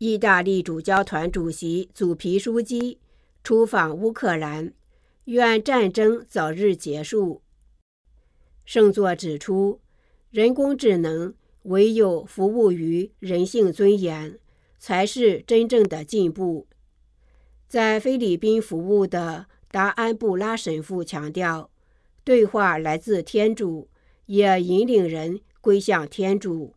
意大利主教团主席祖皮书记出访乌克兰，愿战争早日结束。圣座指出，人工智能唯有服务于人性尊严，才是真正的进步。在菲律宾服务的达安布拉神父强调，对话来自天主，也引领人归向天主。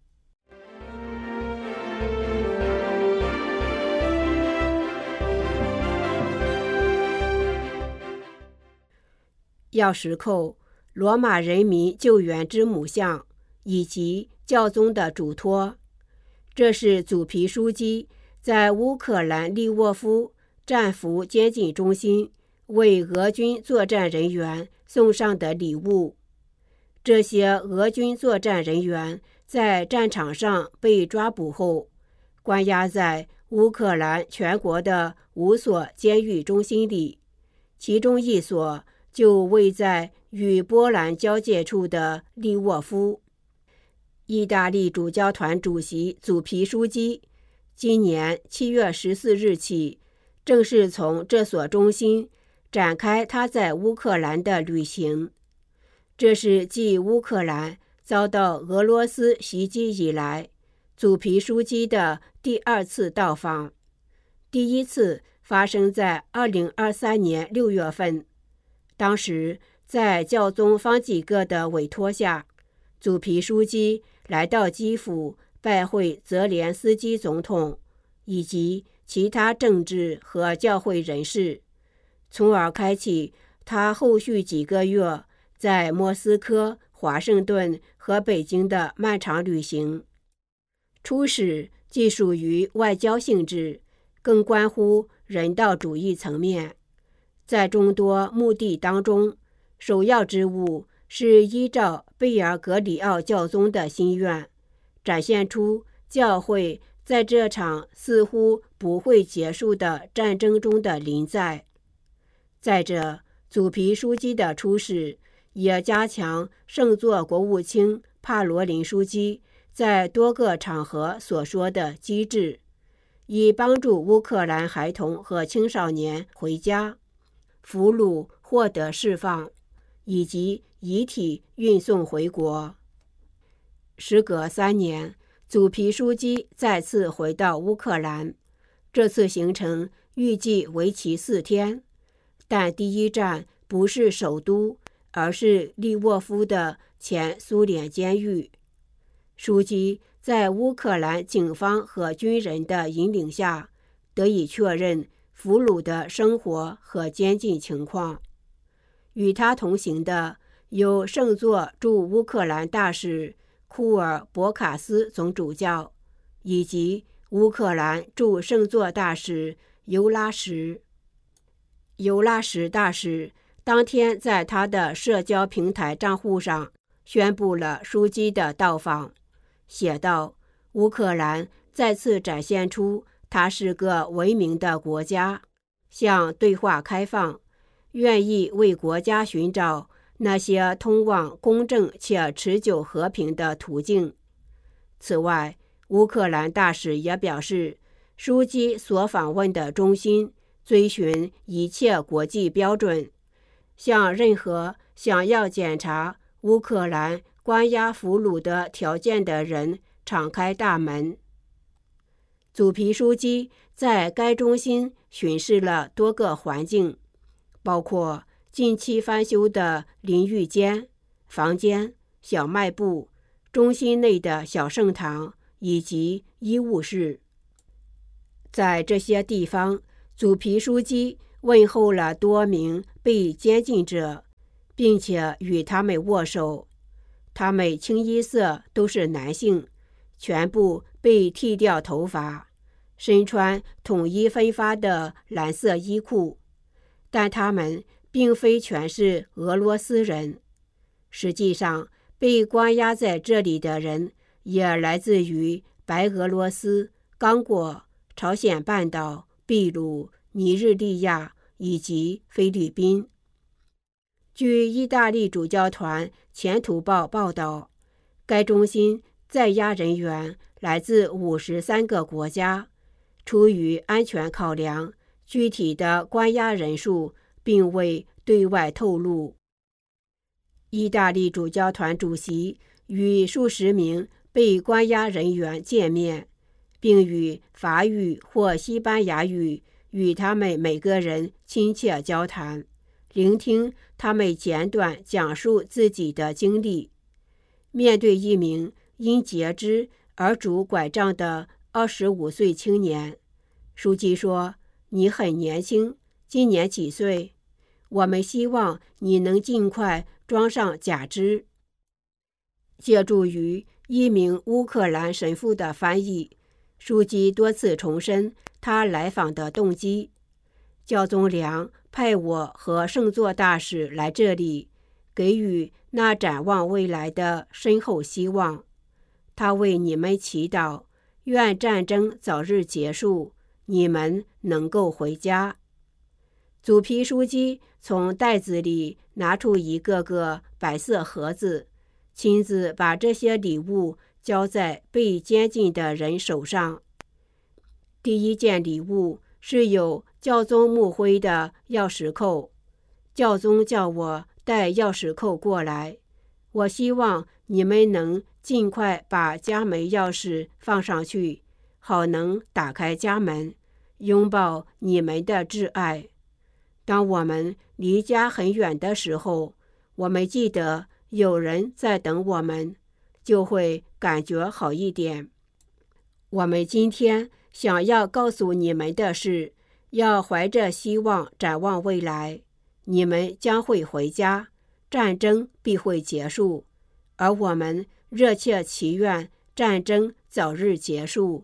钥匙扣罗马人民救援之母像以及教宗的嘱托，这是祖皮书记在乌克兰利沃夫战俘监禁中心为俄军作战人员送上的礼物。这些俄军作战人员在战场上被抓捕后，关押在乌克兰全国的5所监狱中心里，其中1所就位在与波兰交界处的利沃夫。意大利主教团主席祖皮书记今年7月14日起正式从这所中心展开他在乌克兰的旅行。这是继乌克兰遭到俄罗斯袭击以来，祖皮书记的第2次到访。第一次发生在2023年6月份，当时在教宗方济各的委托下，祖皮书记来到基辅拜会泽连斯基总统以及其他政治和教会人士，从而开启他后续几个月在莫斯科、华盛顿和北京的漫长旅行。初始既属于外交性质，更关乎人道主义层面。在众多目的当中，首要之务是依照贝尔格里奥教宗的心愿，展现出教会在这场似乎不会结束的战争中的临在。再者，祖皮书记的出使也加强圣座国务卿帕罗林书记在多个场合所说的机制，以帮助乌克兰孩童和青少年回家，俘虏获得释放，以及遗体运送回国。时隔3年，祖皮书记再次回到乌克兰，这次行程预计为期4天，但第一站不是首都，而是利沃夫的前苏联监狱。书记在乌克兰警方和军人的引领下，得以确认俘虏的生活和监禁情况。与他同行的有圣座驻乌克兰大使库尔博卡斯总主教，以及乌克兰驻圣座大使尤拉什。尤拉什大使当天在他的社交平台账户上宣布了书记的到访，写道：乌克兰再次展现出它是个文明的国家，向对话开放，愿意为国家寻找那些通往公正且持久和平的途径。此外，乌克兰大使也表示，书记所访问的中心遵循一切国际标准，向任何想要检查乌克兰关押俘虏的条件的人敞开大门。祖皮书记在该中心巡视了多个环境，包括近期翻修的淋浴间、房间、小卖部、中心内的小圣堂以及医务室。在这些地方，祖皮书记问候了多名被监禁者，并且与他们握手。他们清一色都是男性，全部被剃掉头发，身穿统一分发的蓝色衣裤，但他们并非全是俄罗斯人。实际上，被关押在这里的人也来自于白俄罗斯、刚果、朝鲜半岛、秘鲁、尼日利亚以及菲律宾。据意大利主教团前途报报道，该中心在押人员来自53个国家，出于安全考量，具体的关押人数并未对外透露。意大利主教团主席与数十名被关押人员见面，并以法语或西班牙语与他们每个人亲切交谈，聆听他们简短讲述自己的经历。面对一名因截肢而拄拐杖的25岁青年，书记说：“你很年轻，今年几岁？我们希望你能尽快装上假肢。”借助于一名乌克兰神父的翻译，书记多次重申他来访的动机。教宗良派我和圣座大使来这里，给予那展望未来的深厚希望。他为你们祈祷，愿战争早日结束，你们能够回家。祖皮书记从袋子里拿出一个个白色盒子，亲自把这些礼物交在被监禁的人手上。第一件礼物是有教宗墓徽的钥匙扣，教宗叫我带钥匙扣过来。我希望你们能尽快把家门钥匙放上去，好能打开家门，拥抱你们的挚爱。当我们离家很远的时候，我们记得有人在等我们，就会感觉好一点。我们今天想要告诉你们的是，要怀着希望展望未来，你们将会回家，战争必会结束，而我们热切祈愿战争早日结束。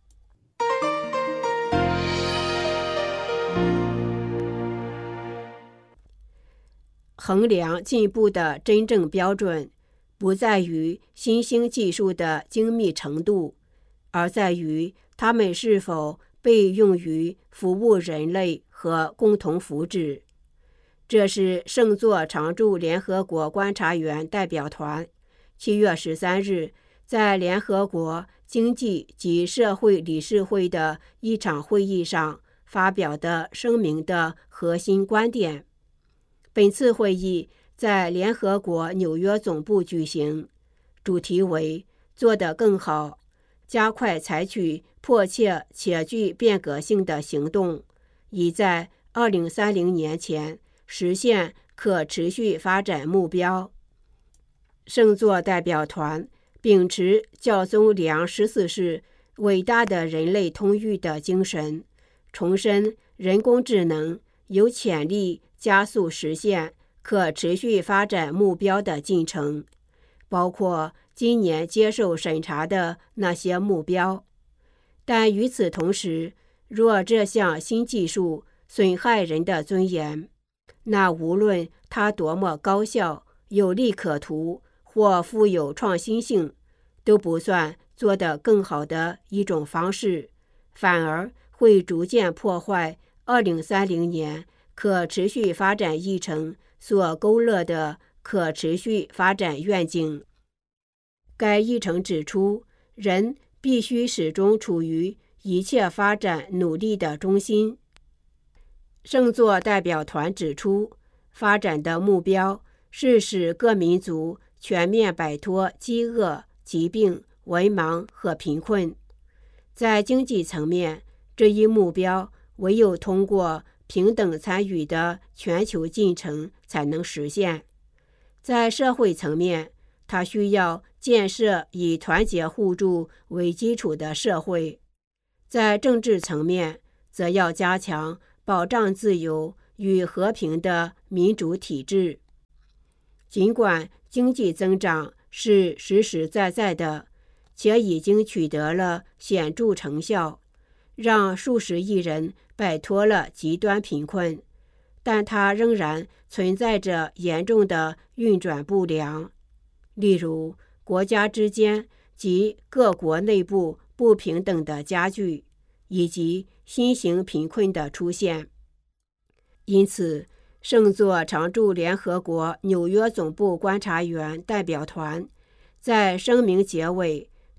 衡量进步的真正标准，不在于新兴技术的精密程度，而在于它们是否被用于服务人类和共同福祉。这是圣座常驻联合国观察员代表团7月13日在联合国经济及社会理事会的一场会议上发表的声明的核心观点。本次会议在联合国纽约总部举行，主题为做得更好，加快采取迫切且具变革性的行动，以在2030年前实现可持续发展目标。圣座代表团秉持教宗良14世伟大的人类通育的精神，重申人工智能有潜力加速实现可持续发展目标的进程，包括今年接受审查的那些目标。但与此同时，若这项新技术损害人的尊严，那无论它多么高效、有利可图或富有创新性，都不算做得更好的一种方式，反而会逐渐破坏2030年可持续发展议程所勾勒的可持续发展愿景。该议程指出，人必须始终处于一切发展努力的中心。圣座代表团指出，发展的目标是使各民族全面摆脱饥饿、疾病、文盲和贫困。在经济层面，这一目标唯有通过平等参与的全球进程才能实现。在社会层面，它需要建设以团结互助为基础的社会。在政治层面，则要加强保障自由与和平的民主体制。尽管经济增长是实实在在的，且已经取得了显著成效，让数十亿人摆脱了极端贫困，但它仍然存在着严重的运转不良，例如国家之间及各国内部不平等的加剧，以及新型贫困的出现。因此，圣座常驻联合国纽约总部观察员代表团在声明结尾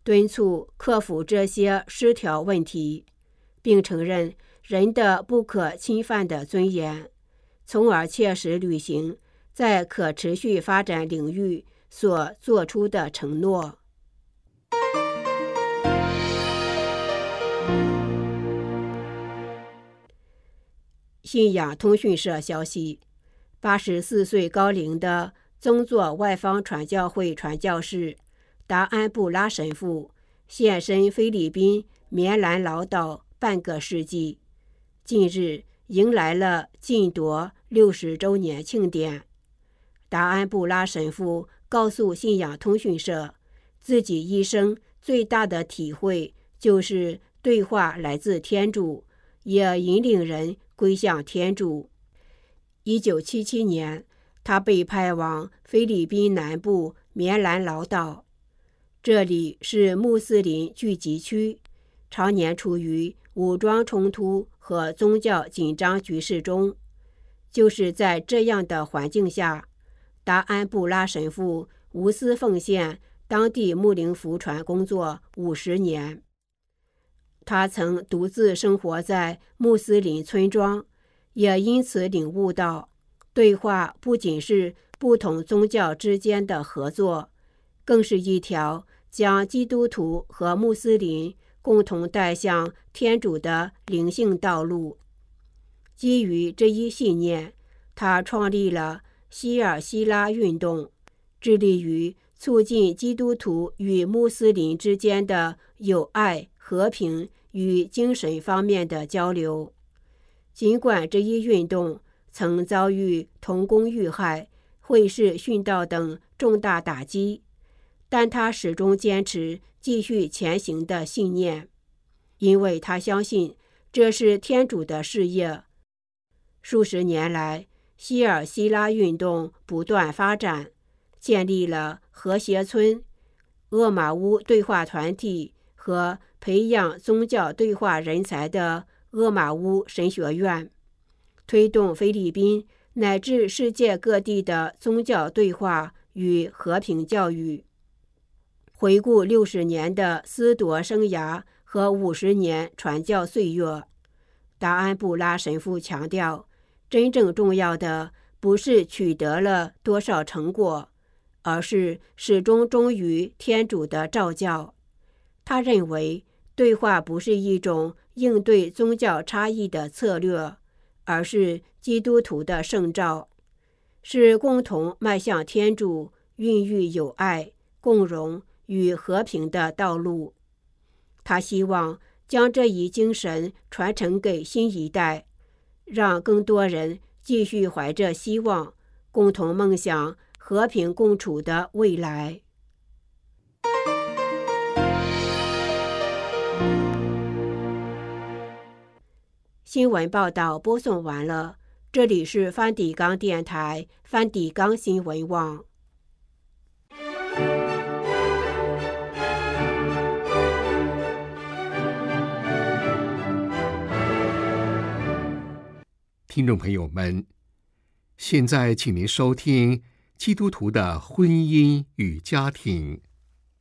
敦促克服这些失调问题，并承认人的不可侵犯的尊严，从而切实履行在可持续发展领域所做出的承诺。信仰通讯社消息，84岁高龄的宗座外方传教会传教士达安布拉神父现身菲律宾棉兰老岛半个世纪，近日迎来了禁铎60周年庆典。达安布拉神父告诉信仰通讯社，自己一生最大的体会就是对话来自天主，也引领人归向天主。1977年，他被派往菲律宾南部棉兰老岛，这里是穆斯林聚集区，常年处于武装冲突和宗教紧张局势中。就是在这样的环境下，达安布拉神父无私奉献当地牧灵福传工作50年。他曾独自生活在穆斯林村庄，也因此领悟到，对话不仅是不同宗教之间的合作，更是一条将基督徒和穆斯林共同带向天主的灵性道路。基于这一信念，他创立了希尔希拉运动，致力于促进基督徒与穆斯林之间的友爱、和平与精神方面的交流。尽管这一运动曾遭遇童工遇害、会士殉道等重大打击，但他始终坚持继续前行的信念，因为他相信这是天主的事业。数十年来，希尔希拉运动不断发展，建立了和谐村、厄马乌对话团体和培养宗教对话人才的厄马乌神学院，推动菲律宾乃至世界各地的宗教对话与和平教育。回顾60年的司铎生涯和50年传教岁月，达安布拉神父强调，真正重要的不是取得了多少成果，而是始终忠于天主的召教。他认为，对话不是一种应对宗教差异的策略，而是基督徒的圣召，是共同迈向天主、孕育友爱、共荣与和平的道路。他希望将这一精神传承给新一代，让更多人继续怀着希望，共同梦想和平共处的未来。新闻报道播送完了，这里是梵蒂冈电台梵蒂冈新闻网。 听众朋友们，现在请您收听基督徒的婚姻与家庭。